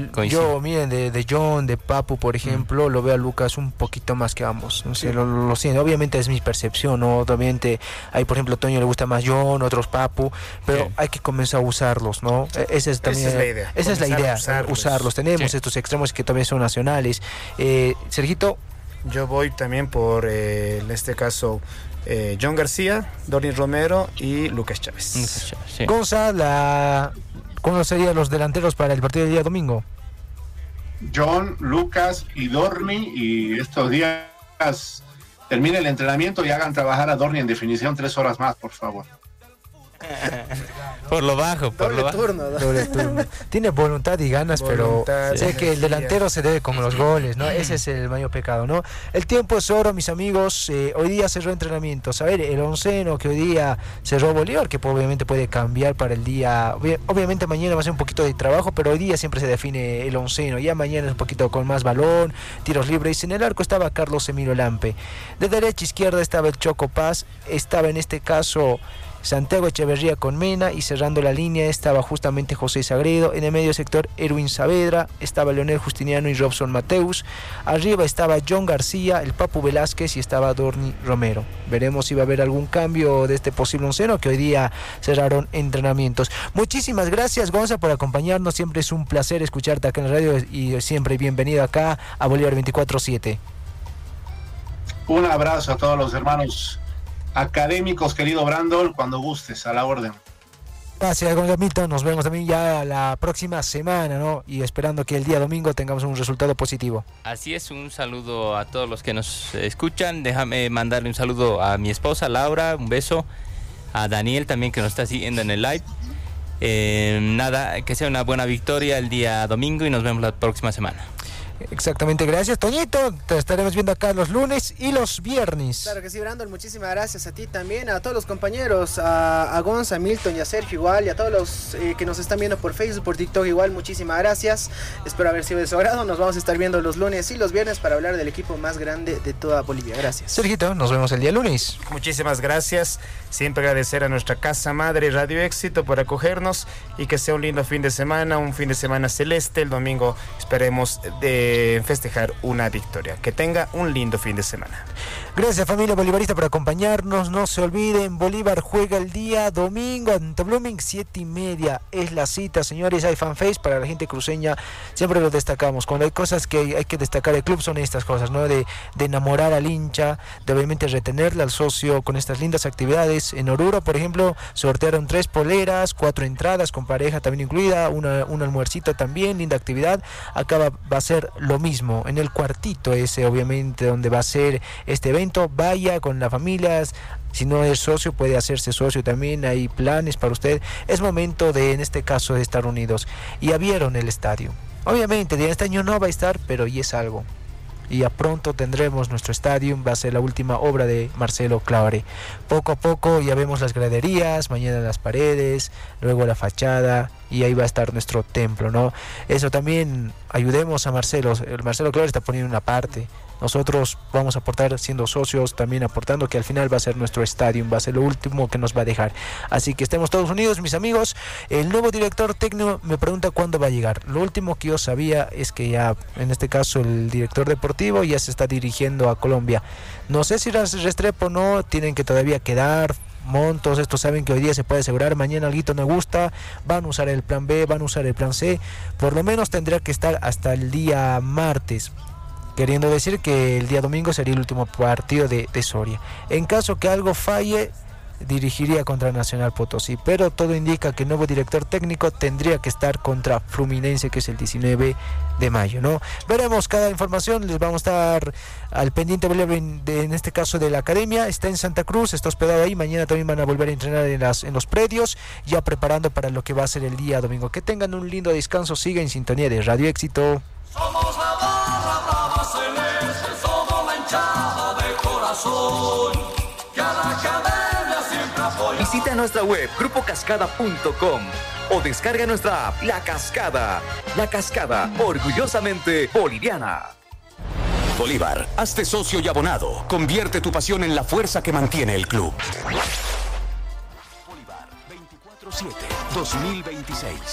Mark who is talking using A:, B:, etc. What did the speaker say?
A: Coincido.
B: Yo, miren, de John, de Papu, por ejemplo, lo veo a Lucas un poquito más que ambos. No sé, lo siento. Obviamente es mi percepción, ¿no? Obviamente, hay, por ejemplo, a Toño le gusta más John, otros Papu, pero hay que comenzar a usarlos, ¿no? Esa es también, esa es la idea, usarlos. Tenemos estos extremos que todavía son nacionales. Sergito.
C: Yo voy también por, en este caso, John García, Dorni Romero y Lucas Chávez.
B: Gonza, ¿cuándo serían los delanteros para el partido del día domingo?
D: John, Lucas y Dorni, y estos días termine el entrenamiento y hagan trabajar a Dorni en definición 3 horas más, por favor.
A: Por lo bajo,
B: Doble turno. Tiene voluntad y ganas, pero sé que el delantero se debe con los goles, ¿no? Ese es el mayor pecado, ¿no? El tiempo es oro, mis amigos. Hoy día cerró entrenamientos. A ver, el onceno que hoy día cerró Bolívar, que obviamente puede cambiar para el día. Obviamente mañana va a ser un poquito de trabajo, pero hoy día siempre se define el onceno. Ya mañana es un poquito con más balón, tiros libres. En el arco estaba Carlos Emilio Lampe. De derecha a izquierda estaba el Choco Paz. Estaba en este caso Santiago Echeverría con Mena, y cerrando la línea estaba justamente José Sagredo. En el medio sector Erwin Saavedra, estaba Leonel Justiniano y Robson Mateus. Arriba estaba John García, el Papu Velázquez y estaba Dorni Romero. Veremos si va a haber algún cambio de este posible onceno, que hoy día cerraron entrenamientos. Muchísimas gracias, Gonza, por acompañarnos. Siempre es un placer escucharte acá en la radio, y siempre bienvenido acá a Bolívar 24/7.
D: Un abrazo a todos los hermanos académicos, querido Brandon, cuando gustes, a la orden.
B: Gracias, Gonzalito. Nos vemos también ya la próxima semana, ¿no? Y esperando que el día domingo tengamos un resultado positivo.
A: Así es, un saludo a todos los que nos escuchan. Déjame mandarle un saludo a mi esposa Laura, un beso. A Daniel también, que nos está siguiendo en el live. Nada, que sea una buena victoria el día domingo y nos vemos la próxima semana.
B: Exactamente, gracias, Toñito. Te estaremos viendo acá los lunes y los viernes.
E: Claro que sí, Brandon, muchísimas gracias a ti también, a todos los compañeros, a Gonza, a Milton y a Sergio igual, y a todos los que nos están viendo por Facebook, por TikTok igual, muchísimas gracias. Espero haber sido de su agrado. Nos vamos a estar viendo los lunes y los viernes para hablar del equipo más grande de toda Bolivia. Gracias.
B: Sergito, nos vemos el día lunes.
C: Muchísimas gracias. Siempre agradecer a nuestra casa madre Radio Éxito por acogernos, y que sea un lindo fin de semana, un fin de semana celeste. El domingo esperemos festejar una victoria. Que tenga un lindo fin de semana.
B: Gracias, familia bolivarista, por acompañarnos. No se olviden, Bolívar juega el día domingo ante Blooming, 7:30 es la cita, señores. Hay fanface para la gente cruceña, siempre lo destacamos. Cuando hay cosas que hay que destacar el club, son estas cosas, ¿no? De enamorar al hincha, de obviamente retenerle al socio con estas lindas actividades. En Oruro, por ejemplo, sortearon 3 poleras, 4 entradas con pareja también incluida, un almuercito también, linda actividad. Acá va a ser lo mismo, en el cuartito ese, obviamente, donde va a ser este evento. Vaya con la familia. Si no es socio, puede hacerse socio también. Hay planes para usted. Es momento de, en este caso, de estar unidos. Y ya vieron el estadio. Obviamente, de este año no va a estar, pero ya es algo. Y ya pronto tendremos nuestro estadio. Va a ser la última obra de Marcelo Claure. Poco a poco ya vemos las graderías, mañana las paredes, luego la fachada, y ahí va a estar nuestro templo, ¿no? Eso también, ayudemos a Marcelo. El Marcelo Claure está poniendo una parte. Nosotros vamos a aportar siendo socios, también aportando, que al final va a ser nuestro estadio, va a ser lo último que nos va a dejar. Así que estemos todos unidos, mis amigos. El nuevo director técnico me pregunta cuándo va a llegar. Lo último que yo sabía es que ya, en este caso, el director deportivo ya se está dirigiendo a Colombia. No sé si Restrepo o no, tienen que todavía quedar montos. Estos saben que hoy día se puede asegurar, mañana alguito no gusta, van a usar el plan B, van a usar el plan C. Por lo menos tendrá que estar hasta el día martes, queriendo decir que el día domingo sería el último partido de Soria. En caso que algo falle, dirigiría contra Nacional Potosí, pero todo indica que el nuevo director técnico tendría que estar contra Fluminense, que es el 19 de mayo, ¿no? Veremos cada información, les vamos a estar al pendiente, en este caso de la academia. Está en Santa Cruz, está hospedado ahí. Mañana también van a volver a entrenar en los predios, ya preparando para lo que va a ser el día domingo. Que tengan un lindo descanso, sigan en sintonía de Radio Éxito.
F: Somos la barra brava celeste, somos la hinchada de corazón, que a la academia siempre apoya.
G: Visita nuestra web grupocascada.com o descarga nuestra app La Cascada. La Cascada, orgullosamente boliviana.
H: Bolívar, hazte socio y abonado. Convierte tu pasión en la fuerza que mantiene el club. Bolívar 24/7 2026.